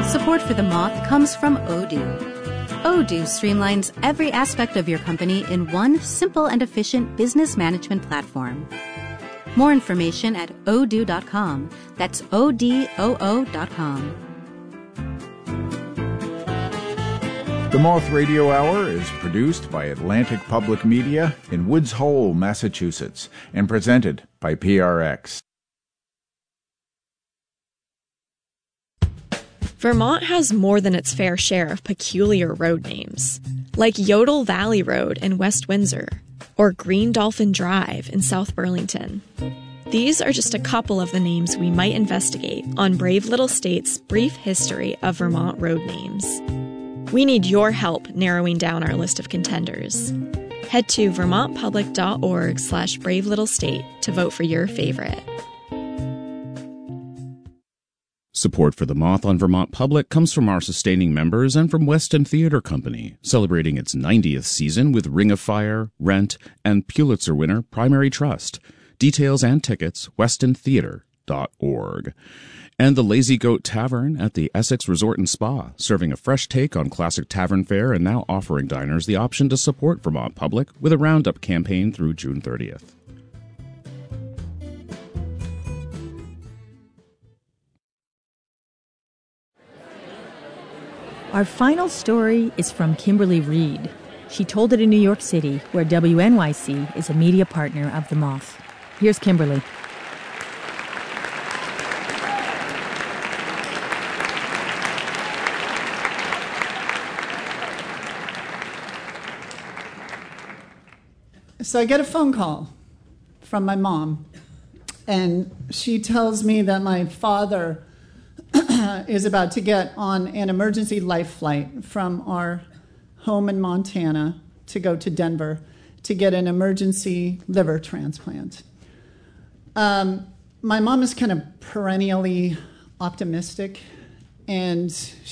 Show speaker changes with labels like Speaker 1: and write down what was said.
Speaker 1: Support for The Moth comes from Odoo. Odoo streamlines every aspect of your company in one simple and efficient business management platform. More information at odoo.com. That's odoo.com.
Speaker 2: The Moth Radio Hour is produced by Atlantic Public Media in Woods Hole, Massachusetts, and presented by PRX.
Speaker 3: Vermont has more than its fair share of peculiar road names, like Yodel Valley Road in West Windsor, or Green Dolphin Drive in South Burlington. These are just a couple of the names we might investigate on Brave Little State's brief history of Vermont road names. We need your help narrowing down our list of contenders. Head to vermontpublic.org/bravelittlestate to vote for your favorite.
Speaker 4: Support for The Moth on Vermont Public comes from our sustaining members and from Weston Theatre Company, celebrating its 90th season with Ring of Fire, Rent, and Pulitzer winner Primary Trust. Details and tickets, westontheatre.org. And the Lazy Goat Tavern at the Essex Resort and Spa, serving a fresh take on classic tavern fare and now offering diners the option to support Vermont Public with a roundup campaign through June 30th.
Speaker 5: Our final story is from Kimberly Reed. She told it in New York City, where WNYC is a media partner of The Moth. Here's Kimberly.
Speaker 6: So I get a phone call from my mom, and she tells me that my father is about to get on an emergency life flight from our home in Montana to go to Denver to get an emergency liver transplant. My mom is kind of perennially optimistic, and